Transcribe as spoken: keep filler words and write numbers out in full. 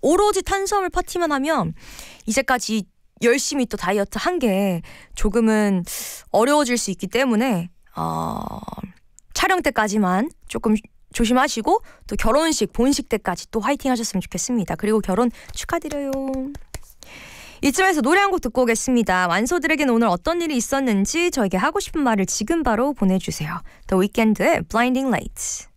오로지 탄수화물 파티만 하면 이제까지 열심히 또 다이어트 한 게 조금은 어려워질 수 있기 때문에 어, 촬영 때까지만 조금 조심하시고 또 결혼식, 본식 때까지 또 화이팅 하셨으면 좋겠습니다. 그리고 결혼 축하드려요. 이쯤에서 노래 한 곡 듣고 오겠습니다. 완소들에게는 오늘 어떤 일이 있었는지 저에게 하고 싶은 말을 지금 바로 보내주세요. The Weeknd의 Blinding Lights.